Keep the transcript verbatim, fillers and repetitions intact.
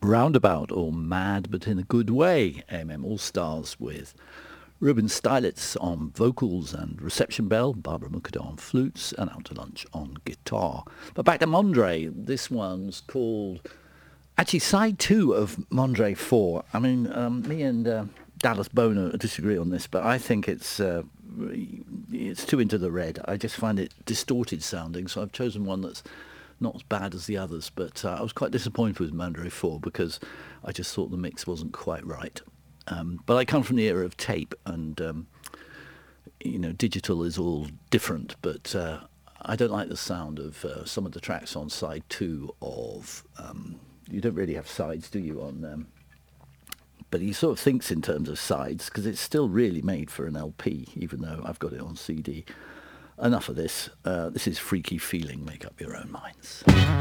Roundabout, or Mad but in a Good Way, A M M All-Stars with Ruben Stylitz on vocals and Reception Bell, Barbara Mukado on flutes, and Out to Lunch on guitar. But back to Mondre, this one's called, actually side two of Mondre four. I mean, um, me and uh, Dallas Boner disagree on this, but I think it's uh, it's too into the red. I just find it distorted sounding, so I've chosen one that's not as bad as the others, but uh, I was quite disappointed with Mondre four because I just thought the mix wasn't quite right. Um, but I come from the era of tape, and um, you know, digital is all different. But uh, I don't like the sound of uh, some of the tracks on side two of. Um, you don't really have sides, do you? On, um, but he sort of thinks in terms of sides because it's still really made for an L P, even though I've got it on C D. Enough of this. Uh, this is Freaky Feeling. Make up your own minds.